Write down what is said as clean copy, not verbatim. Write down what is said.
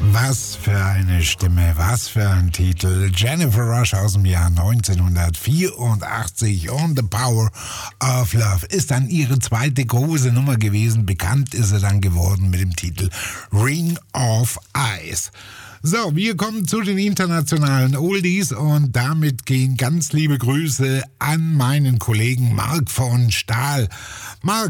Was für eine Stimme, was für ein Titel. Jennifer Rush aus dem Jahr 1984 und The Power of Love ist dann ihre zweite große Nummer gewesen. Bekannt ist sie dann geworden mit dem Titel Ring of Ice. So, wir kommen zu den internationalen Oldies und damit gehen ganz liebe Grüße an meinen Kollegen Marc von Stahl. Marc,